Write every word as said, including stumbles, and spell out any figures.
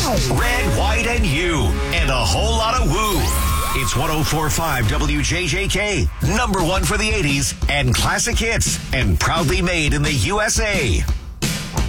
Red, white, and you, and a whole lot of woo. It's one oh four point five W J J K, number one for the eighties and classic hits, and proudly made in the U S A.